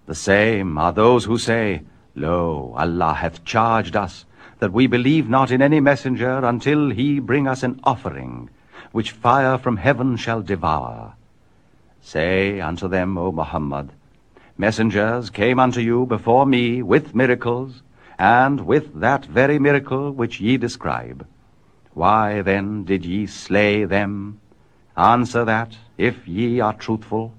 The same are those who say, Lo, Allah hath charged us, that we believe not in any messenger until he bring us an offering, which fire from heaven shall devour. Say unto them, O Muhammad, messengers came unto you before me with miracles, and with that very miracle which ye describe. Why then did ye slay them? Answer that, if ye are truthful.